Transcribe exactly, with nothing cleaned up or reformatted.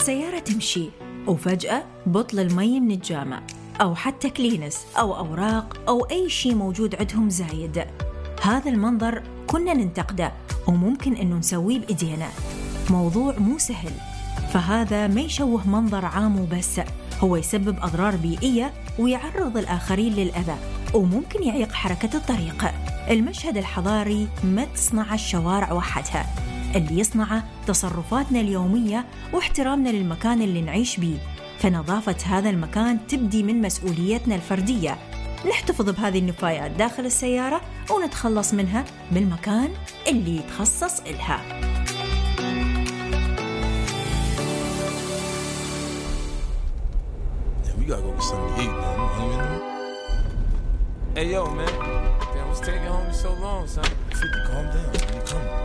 السيارة تمشي وفجأة بطل المي من الجامع أو حتى كلينس أو أوراق أو أي شيء موجود عندهم زايد. هذا المنظر كنا ننتقده وممكن أنه نسويه بإيدينا. موضوع مو سهل، فهذا ما يشوه منظر عام وبس، هو يسبب أضرار بيئية ويعرض الآخرين للأذى وممكن يعيق حركة الطريق. المشهد الحضاري ما تصنع الشوارع وحدها، اللي يصنعه تصرفاتنا اليومية واحترامنا للمكان اللي نعيش بيه. فنظافة هذا المكان تبدي من مسؤوليتنا الفردية، نحتفظ بهذه النفايات داخل السيارة ونتخلص منها بالمكان اللي يتخصص إلها. We gotta go get something to eat, man. You hungry anymore? Hey, yo, man. Damn, what's taking home so long, son? fifty, calm down. When you coming?